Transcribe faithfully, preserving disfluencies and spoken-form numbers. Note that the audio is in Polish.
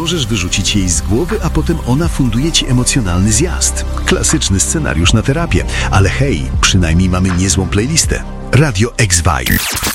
możesz wyrzucić jej z głowy, a potem ona funduje ci emocjonalny zjazd. Klasyczny scenariusz na terapię, ale hej, przynajmniej mamy niezłą playlistę. Radio X-Vibe.